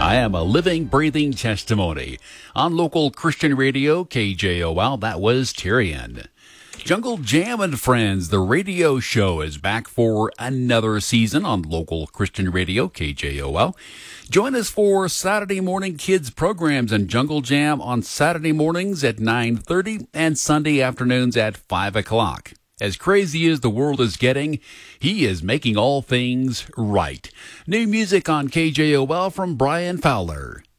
I am a living, breathing testimony. On local Christian radio, KJOL, that was Tyrion. Jungle Jam and Friends, the radio show, is back for another season on local Christian radio, KJOL. Join us for Saturday morning kids programs and Jungle Jam on Saturday mornings at 9:30 and Sunday afternoons at 5 o'clock. As crazy as the world is getting, he is making all things right. New music on KJOL from Brian Fowler.